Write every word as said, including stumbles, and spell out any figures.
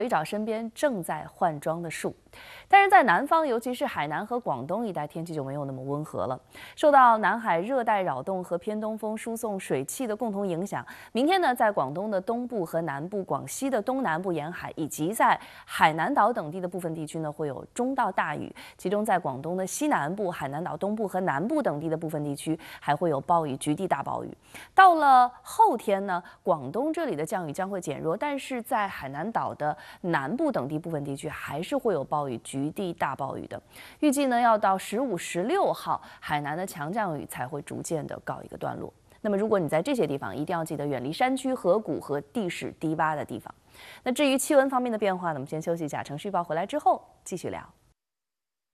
一找身边正在换装的树，但是在南方，尤其是海南和广东一带，天气就没有那么温和了。受到南海热带扰动和偏东风输送水汽的共同影响，明天呢，在广东的东部和南部、广西的东南部沿海以及在海南岛等地的部分地区呢，会有中到大雨，其中在广东的西南部、海南岛东部和南部等地的部分地区还会有暴雨、局地大暴雨。到了后天呢，广东这里的降雨将会减弱，但是在海南岛的南部等地部分地区还是会有暴雨、局地大暴雨的。预计呢，要到十五、十六号，海南的强降雨才会逐渐的告一个段落。那么，如果你在这些地方，一定要记得远离山区、河谷和地势低洼的地方。那至于气温方面的变化呢，我们先休息一下。程序报回来之后继续聊。